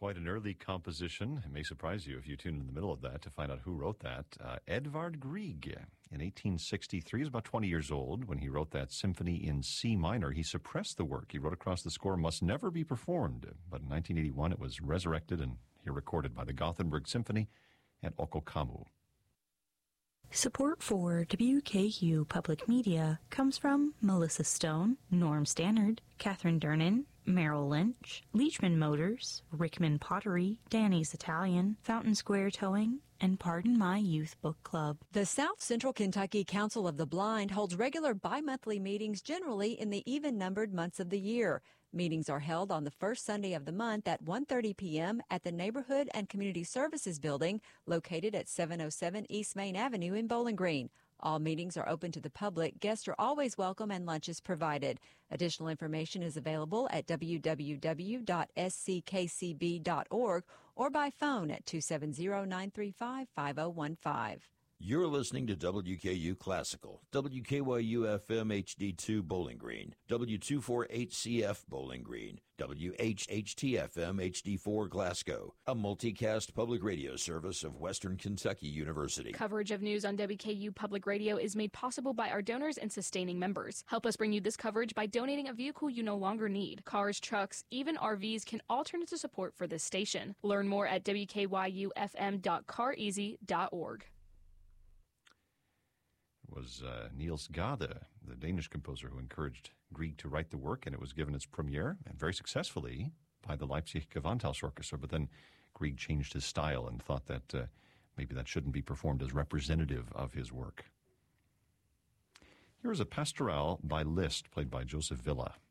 quite an early composition. It may surprise you if you tune in the middle of that to find out who wrote that. Edvard Grieg, in 1863, he was about 20 years old when he wrote that symphony in C minor. He suppressed the work. He wrote across the score, "Must never be performed." But in 1981, it was resurrected and here recorded by the Gothenburg Symphony and Okkokammu. Support for WKU Public Media comes from Melissa Stone, Norm Stannard, Catherine Dernan, Merrill Lynch, Leachman Motors, Rickman Pottery, Danny's Italian, Fountain Square Towing, and Pardon My Youth Book Club. The South Central Kentucky Council of the Blind holds regular bi-monthly meetings generally in the even-numbered months of the year. Meetings are held on the first Sunday of the month at 1:30 p.m. at the Neighborhood and Community Services Building located at 707 East Main Avenue in Bowling Green. All meetings are open to the public. Guests are always welcome and lunch is provided. Additional information is available at www.sckcb.org or by phone at 270-935-5015. You're listening to WKU Classical, WKYU FM HD2 Bowling Green, W248CF Bowling Green, WHHT FM HD4 Glasgow, a multicast public radio service of Western Kentucky University. Coverage of news on WKU Public Radio is made possible by our donors and sustaining members. Help us bring you this coverage by donating a vehicle you no longer need. Cars, trucks, even RVs can all turn into support for this station. Learn more at wkyufm.careasy.org. Was Niels Gade, the Danish composer who encouraged Grieg to write the work, and it was given its premiere, and very successfully, by the Leipzig Gewandhaus Orchestra. But then Grieg changed his style and thought that maybe that shouldn't be performed as representative of his work. Here is a pastoral by Liszt, played by Joseph Villa.